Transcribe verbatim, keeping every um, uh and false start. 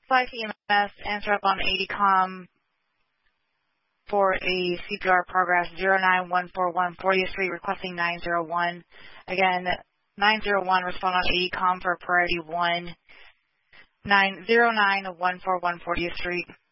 five E M S, answer up on eighty com for a C P R progress zero nine one four one fortieth Street requesting nine zero one. Again, nine zero one, respond on eighty com for priority one nine zero nine one four one fortieth Street.